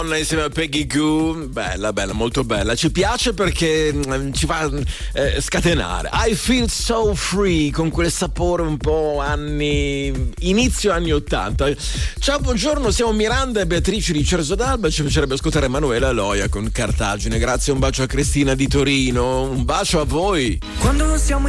Insieme a Peggy Goo, bella, molto bella. Ci piace perché ci fa scatenare. I feel so free, con quel sapore un po' inizio anni 80. Ciao, buongiorno, siamo Miranda e Beatrice di Cerzo d'Alba. Ci piacerebbe ascoltare Emanuela Loia con Cartagine. Grazie, un bacio a Cristina di Torino, un bacio a voi. Quando siamo